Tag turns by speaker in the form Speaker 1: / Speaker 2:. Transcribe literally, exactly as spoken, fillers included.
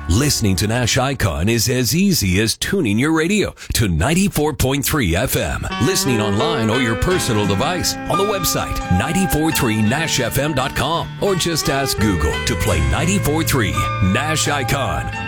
Speaker 1: Listening to Nash Icon is as easy as tuning your radio to ninety-four point three F M. Listening online or your personal device on the website nine four three nash f m dot com, or just ask Google to play ninety-four point three Nash Icon.